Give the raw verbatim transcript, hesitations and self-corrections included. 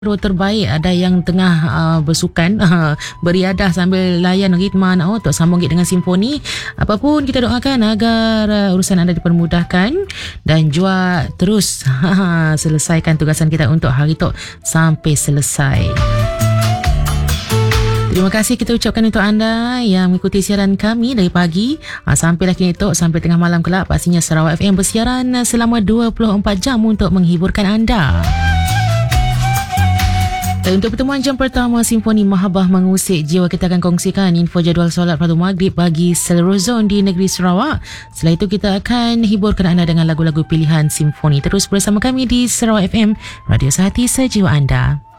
Hero terbaik, ada yang tengah uh, bersukan, uh, beriadah sambil layan ritma oh, untuk sambung dengan simfoni. Apapun kita doakan agar uh, urusan anda dipermudahkan dan juga terus uh, selesaikan tugasan kita untuk hari itu sampai selesai. Terima kasih kita ucapkan untuk anda yang mengikuti siaran kami dari pagi uh, sampailah kini itu sampai tengah malam kelak. Pastinya Sarawak F M bersiaran selama dua puluh empat jam untuk menghiburkan anda. Dan untuk pertemuan jam pertama Simfoni Mahabbah Mengusik Jiwa, kita akan kongsikan info jadual solat fardu maghrib bagi seluruh zon di negeri Sarawak. Setelah itu kita akan hiburkan anda dengan lagu-lagu pilihan Simfoni. Terus bersama kami di Sarawak F M, Radio Sehati Sejiwa Anda.